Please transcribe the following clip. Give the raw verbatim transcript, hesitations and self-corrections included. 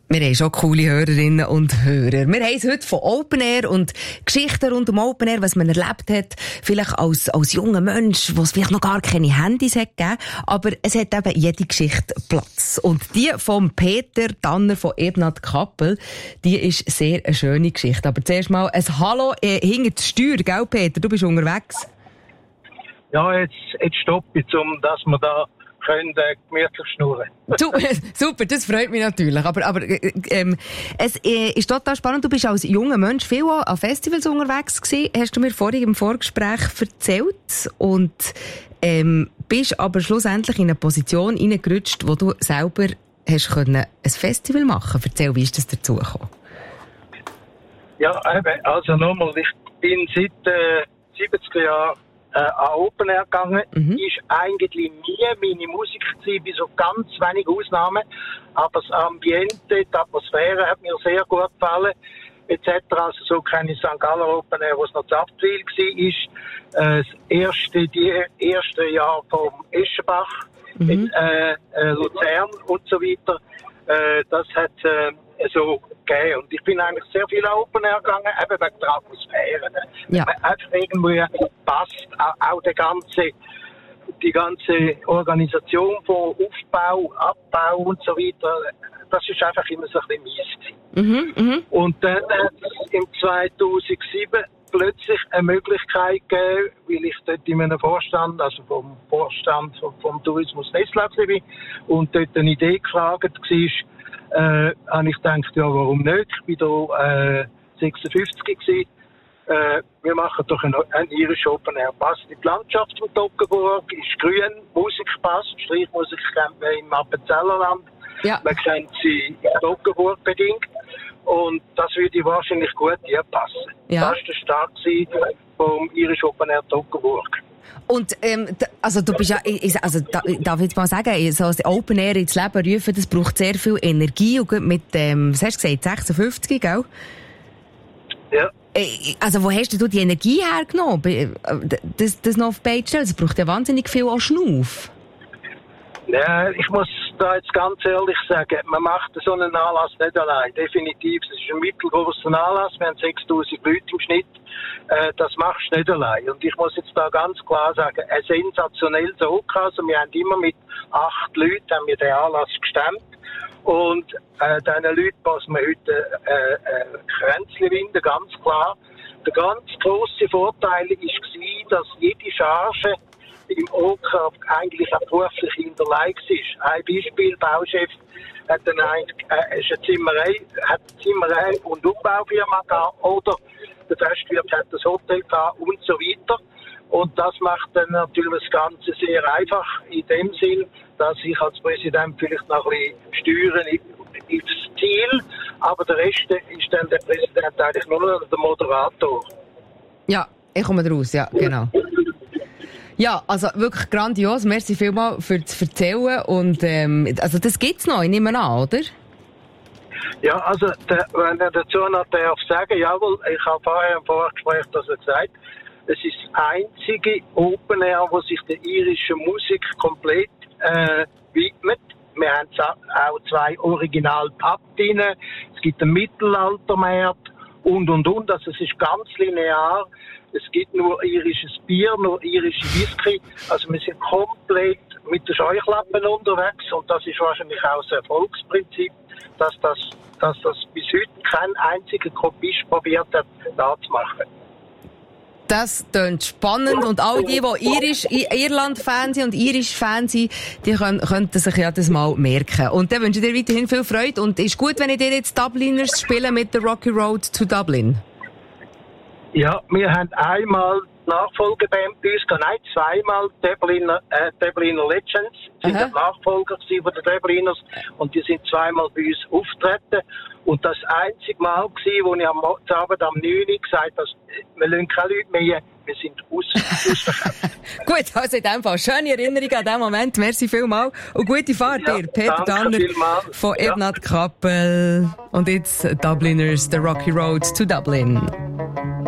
Wir haben schon coole Hörerinnen und Hörer. Wir haben es heute von Open Air und Geschichten rund um Open Air, was man erlebt hat, vielleicht als, als junger Mensch, wo es vielleicht noch gar keine Handys hat gegeben, aber es hat eben jede Geschichte Platz. Und die vom Peter Tanner von Ebnat Kappel, die ist sehr eine schöne Geschichte. Aber zuerst mal ein Hallo äh, hinter die Steuer, gell Peter? Du bist unterwegs. Ja, jetzt, jetzt stoppe ich, um dass wir da können äh, gemütlich schnurren. Super, das freut mich natürlich. Aber, aber ähm, es äh, ist total spannend. Du bist als junger Mensch viel an Festivals unterwegs gewesen, hast du mir vorhin im Vorgespräch erzählt. Und ähm, bist aber schlussendlich in eine Position hineingerutscht, wo du selber hast können ein Festival machen. Erzähl, wie ist das dazu gekommen? Ja, eben, also nochmal, ich bin seit äh, siebziger Jahren Äh, an Open Air gegangen. Mhm. Ist eigentlich nie meine Musik gewesen, bis so ganz wenige Ausnahmen. Aber das Ambiente, die Atmosphäre hat mir sehr gut gefallen, et cetera. Also so kenne ich Sankt Galler Open Air, wo es noch Zapfwil war. Äh, das erste, die erste Jahr vom Eschenbach, mhm. mit äh, äh, Luzern und so weiter. Äh, das hat äh, so gegeben. Und ich bin eigentlich sehr viel an Open Air gegangen, eben wegen der Atmosphäre. Ne? Ja. Einfach irgendwie passt auch, auch die ganze, die ganze Organisation von Aufbau, Abbau und so weiter. Das ist einfach immer so ein bisschen mies. Mhm, mhm. Und dann hat es im zweitausendsieben plötzlich eine Möglichkeit gegeben, weil ich dort in einem Vorstand, also vom Vorstand vom, vom Tourismus Nestlauf bin und dort eine Idee gefragt war, äh, habe ich gedacht, ja, warum nicht? Ich war da äh, sechsundfünfzig gewesen. Äh, wir machen doch ein, ein irisch Open Air. Passt in die Landschaft von Toggenburg, ist grün, Musik passt, Streichmusik kennt man im Appenzellerland. Ja. Man kennt sie in Toggenburg bedingt. Und das würde wahrscheinlich gut hier passen. Ja. Das war der Start vom irisch Open Air Toggenburg. Und, ähm, also, du bist ja, ich, also, da, darf ich jetzt mal sagen, so das Open Air ins Leben rufen, das braucht sehr viel Energie und mit, ähm, was hast du gesagt, sechsundfünfzig, gell? Ja. Also, wo hast du die Energie hergenommen? Das, das noch auf die Beine stellen, das braucht ja wahnsinnig viel auch Schnuff. Ja, ich muss da jetzt ganz ehrlich sagen, man macht so einen Anlass nicht allein. Definitiv. Es ist ein mittelgroßer Anlass. Wir haben sechstausend Leute im Schnitt. Äh, das machst du nicht allein. Und ich muss jetzt da ganz klar sagen, ein sensationelles O K. Also wir haben immer mit acht Leuten haben wir den Anlass gestemmt. Und äh, diesen Leuten passen wir heute äh, äh, Kränzchen winden, ganz klar. Der ganz grosse Vorteil war, dass jede Charge im O K eigentlich auch beruflich hinterlegt ist. Ein Beispiel, Bauchef hat dann eigentlich, äh, ist eine Zimmerei, hat eine Zimmerei und Umbaufirma gehabt, oder der Gastwirt hat das Hotel gehabt und so weiter. Und das macht dann natürlich das Ganze sehr einfach in dem Sinn, dass ich als Präsident vielleicht noch ein bisschen steuern ins Ziel, aber der Rest ist dann der Präsident eigentlich nur noch der Moderator. Ja, ich komme raus, ja, genau. Ja, also wirklich grandios. Merci vielmals für das Erzählen. Und, ähm, also das gibt's noch, ich nehme an, oder? Ja, also, der, wenn er dazu noch darf sagen, jawohl, ich habe vorher im Vorgespräch das gesagt, es ist das einzige Open Air, wo sich der irischen Musik komplett äh, widmet. Wir haben auch zwei Original-Pub drin, es gibt einen Mittelaltermarkt und, und, und. Also es ist ganz linear. Es gibt nur irisches Bier, nur irische Whisky. Also wir sind komplett mit den Scheuklappen unterwegs. Und das ist wahrscheinlich auch das Erfolgsprinzip, dass das, dass das bis heute kein einziger Kopist probiert hat, da zu machen. Das klingt spannend. Und all die, die irisch, Irland-Fans sind und irisch-Fans sind, die können, könnten sich ja das mal merken. Und dann wünsche ich dir weiterhin viel Freude. Und ist gut, wenn ich dir jetzt Dubliners spiele mit der Rocky Road to Dublin. Ja, wir haben einmal die Nachfolgeband bei uns, nein, zweimal die Dubliner, äh, Dubliner Legends, sind die Nachfolger von den Dubliners und die sind zweimal bei uns aufgetreten. Und das einzige Mal gewesen, wo ich am Abend am neun Uhr gesagt habe, wir lassen keine Leute mehr, wir sind aus, ausverkauft. Gut, also in dem Fall schöne Erinnerung an diesen Moment, merci vielmals und gute Fahrt dir, ja, Peter Tanner von Ebnat ja. Kappel und jetzt Dubliners, The Rocky Road to Dublin.